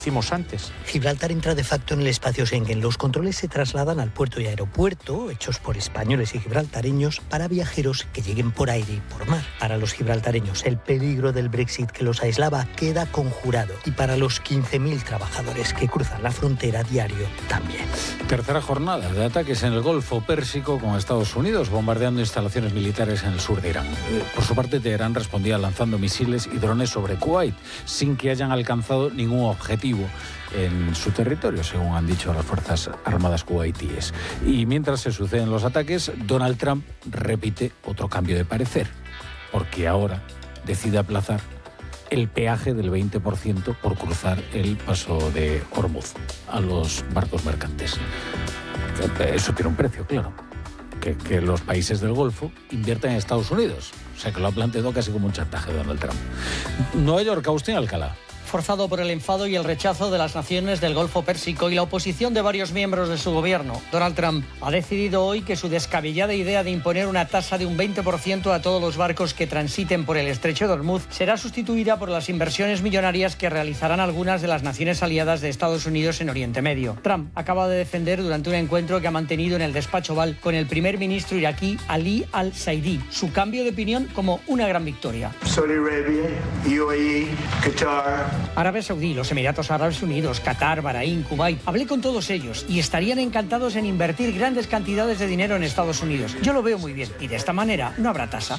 Hicimos antes. Gibraltar entra de facto en el espacio Schengen. Los controles se trasladan al puerto y aeropuerto, hechos por españoles y gibraltareños, para viajeros que lleguen por aire y por mar. Para los gibraltareños, el peligro del Brexit que los aislaba queda conjurado. Y para los 15.000 trabajadores que cruzan la frontera a diario, también. Tercera jornada de ataques en el Golfo Pérsico con Estados Unidos, bombardeando instalaciones militares en el sur de Irán. Por su parte, Teherán respondía lanzando misiles y drones sobre Kuwait, sin que hayan alcanzado ningún objetivo en su territorio, según han dicho las Fuerzas Armadas kuwaitíes. Y mientras se suceden los ataques, Donald Trump repite otro cambio de parecer, porque ahora decide aplazar el peaje del 20% por cruzar el paso de Hormuz a los barcos mercantes. Eso tiene un precio, claro. Que los países del Golfo inviertan en Estados Unidos. O sea, que lo ha planteado casi como un chantaje Donald Trump. Nueva York, Agustín Alcalá. Forzado por el enfado y el rechazo de las naciones del Golfo Pérsico y la oposición de varios miembros de su gobierno, Donald Trump ha decidido hoy que su descabellada idea de imponer una tasa de un 20% a todos los barcos que transiten por el estrecho de Hormuz será sustituida por las inversiones millonarias que realizarán algunas de las naciones aliadas de Estados Unidos en Oriente Medio. Trump acaba de defender durante un encuentro que ha mantenido en el despacho Oval con el primer ministro iraquí Ali al-Saidi su cambio de opinión como una gran victoria. Saudi Arabia, UAE, Qatar, Arabia Saudí, los Emiratos Árabes Unidos, Qatar, Bahrein, Kuwait. Hablé con todos ellos y estarían encantados en invertir grandes cantidades de dinero en Estados Unidos. Yo lo veo muy bien y de esta manera no habrá tasa.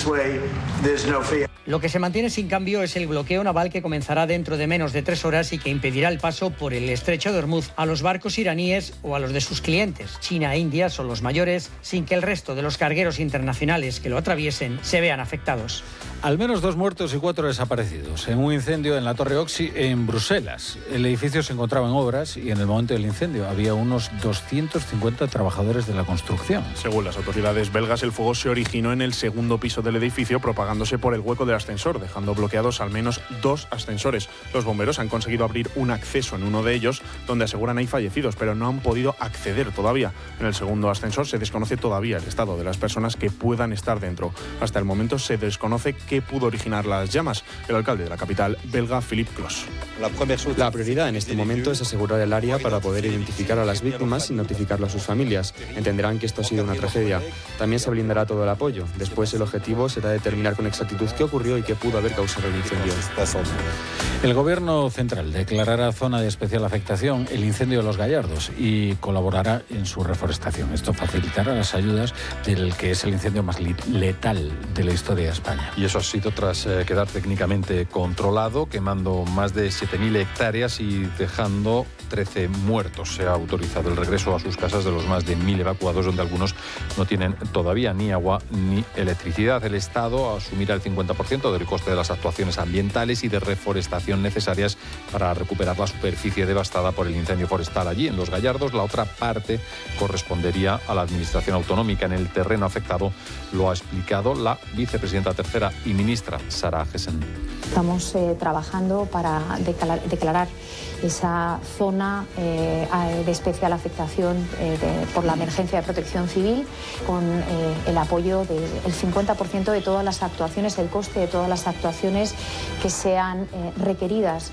Lo que se mantiene sin cambio es el bloqueo naval que comenzará dentro de menos de 3 horas y que impedirá el paso por el estrecho de Hormuz a los barcos iraníes o a los de sus clientes. China e India son los mayores, sin que el resto de los cargueros internacionales que lo atraviesen se vean afectados. Al menos 2 muertos y 4 desaparecidos en un incendio en la Torre Oxy en Bruselas. El edificio se encontraba en obras y en el momento del incendio había unos 250 trabajadores de la construcción. Según las autoridades belgas, el fuego se originó en el segundo piso del edificio, propagándose por el hueco del ascensor, dejando bloqueados al menos 2 ascensores. Los bomberos han conseguido abrir un acceso en uno de ellos, donde aseguran hay fallecidos, pero no han podido acceder todavía. En el segundo ascensor se desconoce todavía el estado de las personas que puedan estar dentro. Hasta el momento se desconoce qué pudo originar las llamas. El alcalde de la capital belga, Philippe Clos. La prioridad en este momento es asegurar el área para poder identificar a las víctimas y notificarlo a sus familias. Entenderán que esto ha sido una tragedia. También se brindará todo el apoyo. Después el objetivo será determinar con exactitud qué ocurrió y qué pudo haber causado el incendio. El Gobierno central declarará zona de especial afectación el incendio de Los Gallardos y colaborará en su reforestación. Esto facilitará las ayudas del que es el incendio más letal de la historia de España. Y eso ha sido tras quedar técnicamente controlado, quemando más de 7.000 hectáreas y dejando 13 muertos. Se ha autorizado el regreso a sus casas de los más de 1.000 evacuados, donde algunos no tienen todavía ni agua ni electricidad. El Estado asumirá el 50% del coste de las actuaciones ambientales y de reforestación necesarias para recuperar la superficie devastada por el incendio forestal allí en Los Gallardos. La otra parte correspondería a la Administración Autonómica. En el terreno afectado lo ha explicado la vicepresidenta tercera y ministra Sara Gessen. Estamos trabajando para declarar esa zona de especial afectación por la emergencia de protección civil con el apoyo del 50% de todas las actuaciones, el coste de todas las actuaciones que sean requeridas.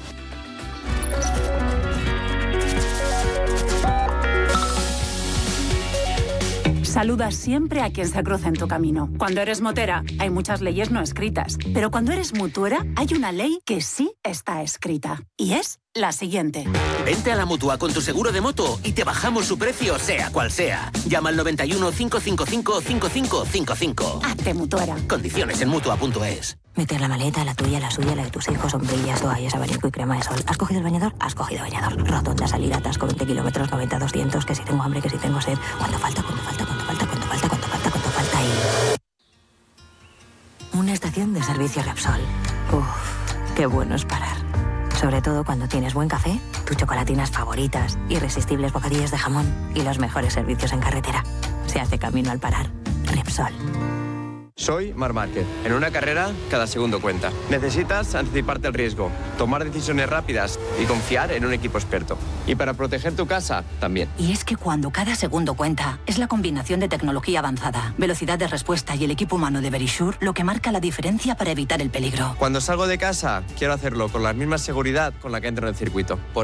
Saluda siempre a quien se cruza en tu camino. Cuando eres motera, hay muchas leyes no escritas. Pero cuando eres mutuera, hay una ley que sí está escrita. Y es la siguiente. Vente a la Mutua con tu seguro de moto y te bajamos su precio, sea cual sea. Llama al 91 555 5555. Hazte mutuera. Condiciones en Mutua.es. Meter la maleta, la tuya, la suya, la de tus hijos, sombrillas, toallas, abanico y crema de sol. ¿Has cogido el bañador? Has cogido bañador. Rotonda, salir, atasco, 20 kilómetros, 90, 200, que si tengo hambre, que si tengo sed. ¿Cuánto falta? Y... Una estación de servicio Repsol. Uf, qué bueno es parar. Sobre todo cuando tienes buen café, tus chocolatinas favoritas, irresistibles bocadillos de jamón y los mejores servicios en carretera. Se hace camino al parar. Repsol. Soy Marc Márquez. En una carrera, cada segundo cuenta. Necesitas anticiparte al riesgo, tomar decisiones rápidas y confiar en un equipo experto. Y para proteger tu casa, también. Y es que cuando cada segundo cuenta, es la combinación de tecnología avanzada, velocidad de respuesta y el equipo humano de Verisure lo que marca la diferencia para evitar el peligro. Cuando salgo de casa, quiero hacerlo con la misma seguridad con la que entro en el circuito.